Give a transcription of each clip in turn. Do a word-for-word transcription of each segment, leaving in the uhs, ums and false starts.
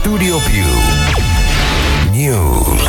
Studio Più News.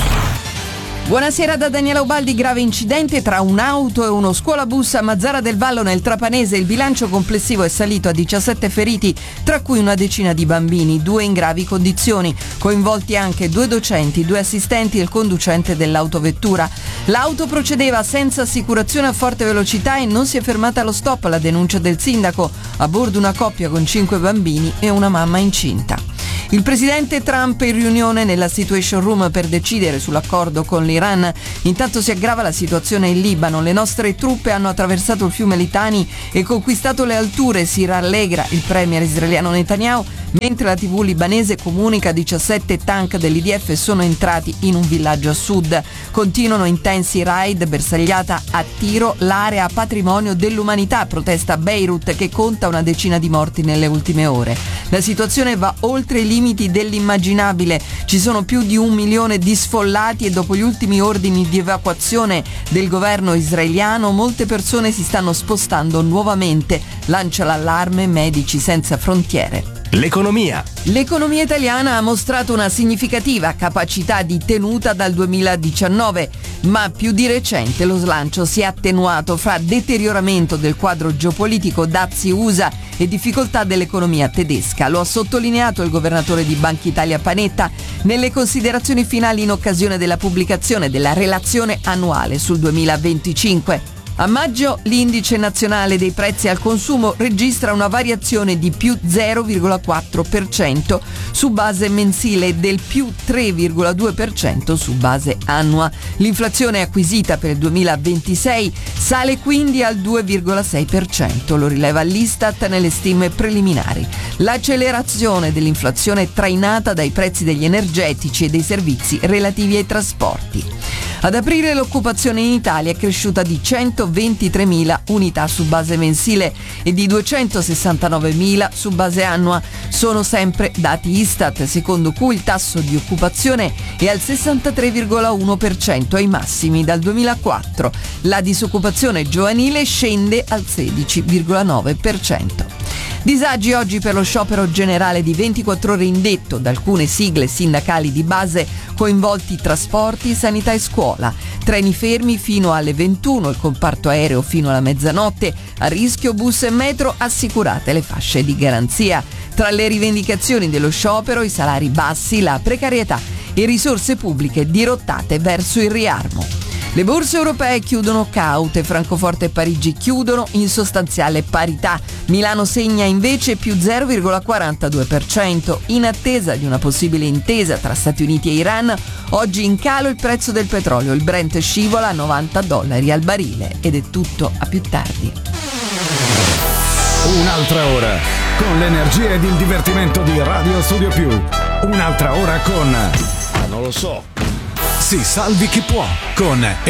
Buonasera da Daniela Ubaldi. Grave incidente tra un'auto e uno scuolabus a Mazzara del Vallo nel Trapanese. Il bilancio complessivo è salito a diciassette feriti, tra cui una decina di bambini, due in gravi condizioni. Coinvolti anche due docenti, due assistenti e il conducente dell'autovettura. L'auto procedeva senza assicurazione a forte velocità e non si è fermata allo stop. La denuncia del sindaco: a bordo una coppia con cinque bambini e una mamma incinta. Il presidente Trump in riunione nella Situation Room per decidere sull'accordo con l'Iran. Intanto si aggrava la situazione in Libano. Le nostre truppe hanno attraversato il fiume Litani e conquistato le alture, si rallegra il premier israeliano Netanyahu, mentre la tivù libanese comunica diciassette tank dell'I D F sono entrati in un villaggio a sud. Continuano intensi raid, bersagliata a tiro l'area patrimonio dell'umanità, protesta Beirut che conta una decina di morti nelle ultime ore. La situazione va oltre i limiti dell'immaginabile. Ci sono più di un milione di sfollati e dopo gli ultimi ordini di evacuazione del governo israeliano molte persone si stanno spostando nuovamente. Lancia l'allarme Medici Senza Frontiere. L'economia. L'economia italiana ha mostrato una significativa capacità di tenuta dal duemiladiciannove, ma più di recente lo slancio si è attenuato fra deterioramento del quadro geopolitico, dazi U S A e difficoltà dell'economia tedesca. Lo ha sottolineato il governatore di Banca Italia Panetta nelle considerazioni finali in occasione della pubblicazione della relazione annuale sul duemilaventicinque. A maggio l'indice nazionale dei prezzi al consumo registra una variazione di più zero virgola quattro per cento su base mensile e del più tre virgola due per cento su base annua. L'inflazione acquisita per il duemilaventisei sale quindi al due virgola sei per cento, lo rileva l'Istat nelle stime preliminari. L'accelerazione dell'inflazione è trainata dai prezzi degli energetici e dei servizi relativi ai trasporti. Ad aprile l'occupazione in Italia è cresciuta di centoventitremila unità su base mensile e di duecentosessantanovemila su base annua. Sono sempre dati Istat, secondo cui il tasso di occupazione è al sessantatré virgola uno per cento, ai massimi dal duemilaquattro. La disoccupazione giovanile scende al sedici virgola nove per cento. Disagi oggi per lo sciopero generale di ventiquattro ore indetto da alcune sigle sindacali di base, coinvolti trasporti, sanità e scuola. Treni fermi fino alle ventuno, il comparto aereo fino alla mezzanotte, a rischio bus e metro, assicurate le fasce di garanzia. Tra le rivendicazioni dello sciopero i salari bassi, la precarietà e risorse pubbliche dirottate verso il riarmo. Le borse europee chiudono caute, Francoforte e Parigi chiudono in sostanziale parità. Milano segna invece più zero virgola quarantadue per cento. In attesa di una possibile intesa tra Stati Uniti e Iran, oggi in calo il prezzo del petrolio. Il Brent scivola a novanta dollari al barile. Ed è tutto, a più tardi. Un'altra ora con l'energia ed il divertimento di Radio Studio Più. Un'altra ora con... Non lo so. Si salvi chi può con